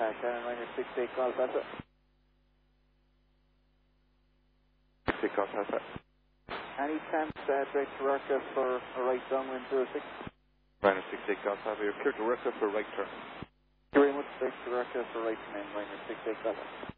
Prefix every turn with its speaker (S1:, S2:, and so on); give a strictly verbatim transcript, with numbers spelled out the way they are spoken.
S1: Uh, Cannon Liner six eight, call Delta.
S2: six eight, call Delta.
S1: Any chance uh, direct to Rorka for a right downwind zero six?
S2: Liner six eight, call Delta. You're clear to Rorka for right turn.
S1: Thank you very much, direct to Rorka for right main, Liner six eight, Delta.